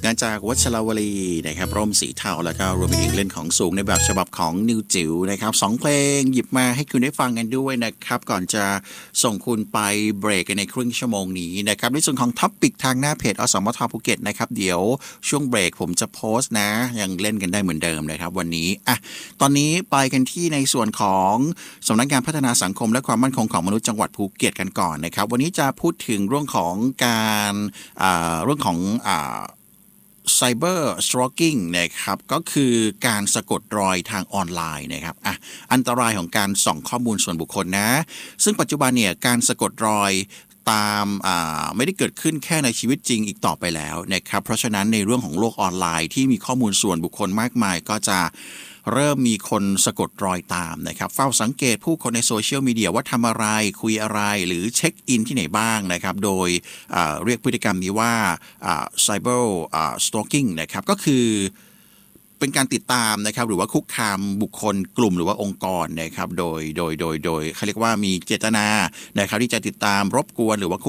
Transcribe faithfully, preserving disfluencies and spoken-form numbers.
งานจากวัชรวลีนะครับร่มสีเทาแล้วก็รวมไปถึงเล่นของสูงในแบบฉบับของนิวจิ๋วนะครับสองเพลงหยิบมาให้คุณได้ฟังกันด้วยนะครับก่อนจะส่งคุณไปเบรกกันในครึ่งชั่วโมงนี้นะครับในส่วนของท็อปปิกทางหน้าเพจอสมทภูเก็ตนะครับเดี๋ยวช่วงเบรกผมจะโพสต์นะยังเล่นกันได้เหมือนเดิมนะครับวันนี้อ่ะตอนนี้ไปกันที่ในส่วนของสำนักงานพัฒนาสังคมและความมั่นคงของมนุษย์จังหวัดภูเก็ตกันก่อนนะครับวันนี้จะพูดถึงเรื่องของการอ่าเรื่องของอ่าCyber Stalking นะครับก็คือการสะกดรอยทางออนไลน์นะครับอ่ะอันตรายของการส่องข้อมูลส่วนบุคคลนะซึ่งปัจจุบันเนี่ยการสะกดรอยตามอ่าไม่ได้เกิดขึ้นแค่ในชีวิตจริงอีกต่อไปแล้วนะครับเพราะฉะนั้นในเรื่องของโลกออนไลน์ที่มีข้อมูลส่วนบุคคลมากมายก็จะเริ่มมีคนสะกดรอยตามนะครับเฝ้าสังเกตผู้คนในโซเชียลมีเดียว่าทำอะไรคุยอะไรหรือเช็คอินที่ไหนบ้างนะครับโดยเรียกพฤติกรรมนี้ว่า Cyber Stalking นะครับก็คือเป็นการติดตามนะครับหรือว่าคุกคามบุคคลกลุ่มหรือว่าองค์กรนะครับโดยโดยโดยโดยเขาเรียกว่ามีเจตนานะครับที่จะติดตามรบกวนหรือว่า